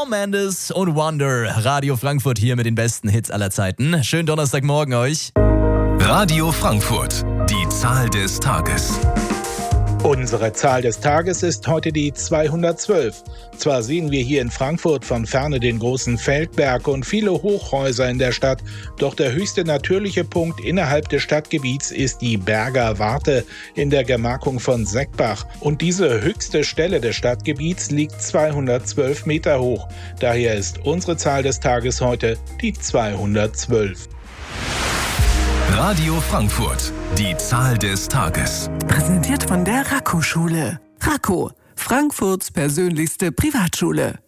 Shawn Mendes und Wonder. Radio Frankfurt hier mit den besten Hits aller Zeiten. Schönen Donnerstagmorgen euch. Radio Frankfurt, die Zahl des Tages. Unsere Zahl des Tages ist heute die 212. Zwar sehen wir hier in Frankfurt von ferne den großen Feldberg und viele Hochhäuser in der Stadt, doch der höchste natürliche Punkt innerhalb des Stadtgebiets ist die Berger Warte in der Gemarkung von Seckbach. Und diese höchste Stelle des Stadtgebiets liegt 212 Meter hoch. Daher ist unsere Zahl des Tages heute die 212. Radio Frankfurt, die Zahl des Tages. Präsentiert von der Raco-Schule. Raco, Frankfurts persönlichste Privatschule.